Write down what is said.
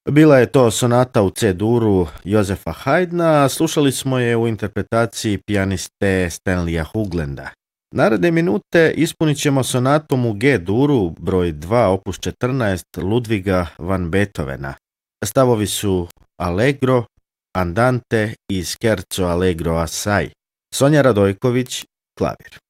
Bila je to sonata u C-duru Josefa Haydna, a slušali smo je u interpretaciji pijaniste Stanleya Houglanda. Naredne minute ispunit ćemo sonatom u G-duru, broj 2, opus 14, Ludwiga van Beethovena. Stavovi su Allegro, Andante i Scherzo Allegro assai. Sonja Radojković, klavir.